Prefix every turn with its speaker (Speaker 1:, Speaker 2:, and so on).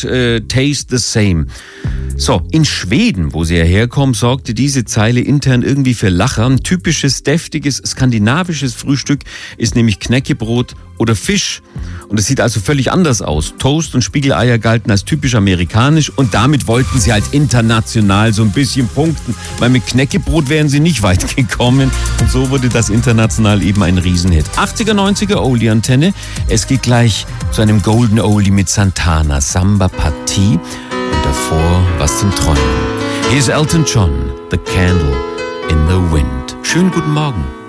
Speaker 1: taste the same. So, in Schweden, wo sie herkommen, sorgte diese Zeile intern irgendwie für Lacher. Ein typisches, deftiges, skandinavisches Frühstück ist nämlich Knäckebrot oder Fisch. Und es sieht also völlig anders aus. Toast und Spiegeleier galten als typisch amerikanisch und damit wollten sie halt international so ein bisschen punkten, weil mit Knäckebrot wären sie nicht weit gekommen. Und so wurde das international eben ein Riesenhit. 80er, 90er Oldie-Antenne. Es geht gleich zu einem Golden Oldie mit Santana, Samba Partie. Und davor was zum Träumen. Hier ist Elton John, The Candle in the Wind. Schönen guten Morgen.